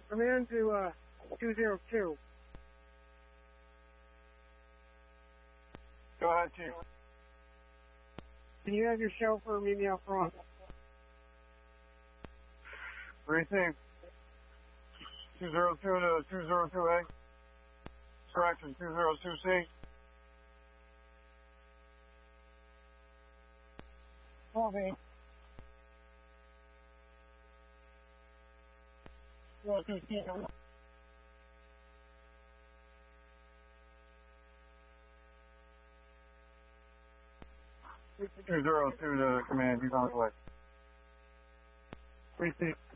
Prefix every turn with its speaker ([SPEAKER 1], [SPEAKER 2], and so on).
[SPEAKER 1] Command to 202.
[SPEAKER 2] Go ahead, Chief.
[SPEAKER 1] Can you have your chauffeur meet me out front?
[SPEAKER 2] Received. 202 to 202A. Correction, 202C.
[SPEAKER 1] Copy.
[SPEAKER 2] Well, 202. 202 to command, he's on his way.
[SPEAKER 1] Received.